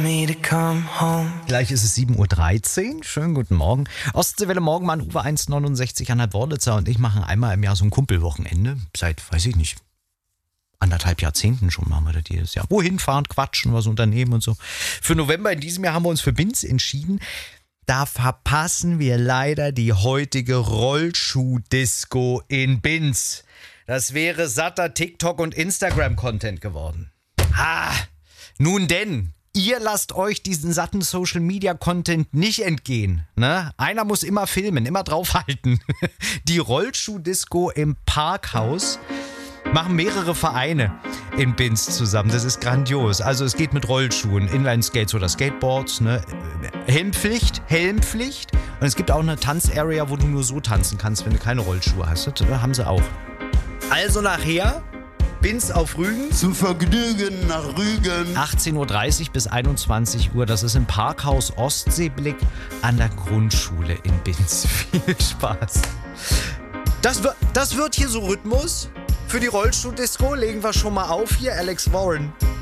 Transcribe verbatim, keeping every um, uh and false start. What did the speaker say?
Gleich ist es sieben Uhr dreizehn. Schönen guten Morgen. Ostseewelle Morgenmann, Uwe eins neunundsechzig Komma fünf Wordlitzer und ich machen einmal im Jahr so ein Kumpelwochenende. Seit, weiß ich nicht, anderthalb Jahrzehnten schon machen wir das jedes Jahr. Wohin fahren, quatschen, was unternehmen und so. Für November in diesem Jahr haben wir uns für Binz entschieden. Da verpassen wir leider die heutige Rollschuh-Disco in Binz. Das wäre satter TikTok- und Instagram-Content geworden. Ha! Nun denn, ihr lasst euch diesen satten Social-Media-Content nicht entgehen. Ne? Einer muss immer filmen, immer draufhalten. Die Rollschuh-Disco im Parkhaus machen mehrere Vereine in Binz zusammen. Das ist grandios. Also es geht mit Rollschuhen, Inline-Skates oder Skateboards. Ne? Helmpflicht, Helmpflicht. Und es gibt auch eine Tanzarea, wo du nur so tanzen kannst, wenn du keine Rollschuhe hast. Das haben sie auch. Also nachher Binz auf Rügen. Zum Vergnügen nach Rügen. achtzehn Uhr dreißig bis einundzwanzig Uhr. Das ist im Parkhaus Ostseeblick an der Grundschule in Binz. Viel Spaß. Das, wird, das wird hier so Rhythmus. Für die Rollstuhl-Disco legen wir schon mal auf hier Alex Warren.